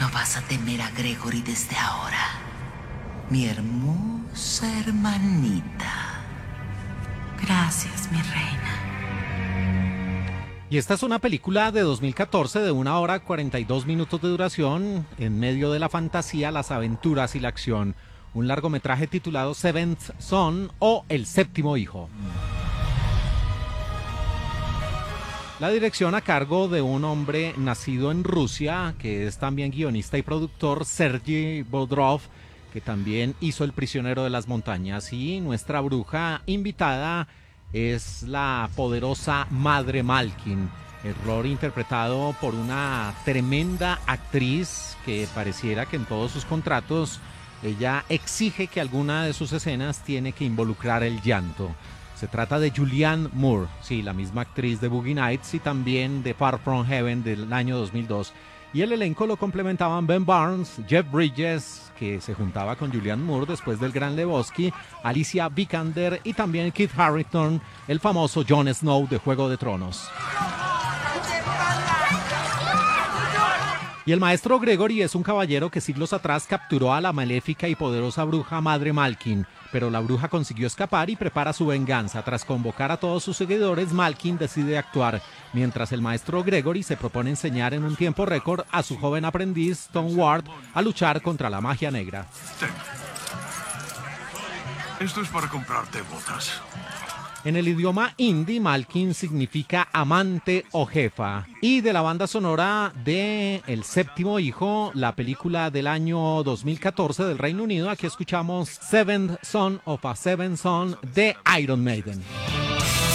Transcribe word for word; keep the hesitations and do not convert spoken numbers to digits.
No vas a temer a Gregory desde ahora, mi hermosa hermanita. Gracias, mi reina. Y esta es una película de dos mil catorce de una hora cuarenta y dos minutos de duración, en medio de la fantasía, las aventuras y la acción. Un largometraje titulado Seventh Son o El Séptimo Hijo. La dirección a cargo de un hombre nacido en Rusia, que es también guionista y productor, Sergei Bodrov, que también hizo El prisionero de las montañas. Y nuestra bruja invitada es la poderosa Madre Malkin, el rol interpretado por una tremenda actriz que pareciera que en todos sus contratos ella exige que alguna de sus escenas tiene que involucrar el llanto. Se trata de Julianne Moore, sí, la misma actriz de Boogie Nights y también de Far From Heaven del año dos mil dos. Y el elenco lo complementaban Ben Barnes, Jeff Bridges, que se juntaba con Julianne Moore después del Gran Lebowski, Alicia Vikander y también Kit Harington, el famoso Jon Snow de Juego de Tronos. Y el maestro Gregory es un caballero que siglos atrás capturó a la maléfica y poderosa bruja Madre Malkin, pero la bruja consiguió escapar y prepara su venganza. Tras convocar a todos sus seguidores, Malkin decide actuar, mientras el maestro Gregory se propone enseñar en un tiempo récord a su joven aprendiz, Tom Ward, a luchar contra la magia negra. Ten. Esto es para comprarte botas. En el idioma hindi, Malkin significa amante o jefa. Y de la banda sonora de El Séptimo Hijo, la película del año dos mil catorce del Reino Unido, aquí escuchamos Seventh Son of a Seventh Son de Iron Maiden.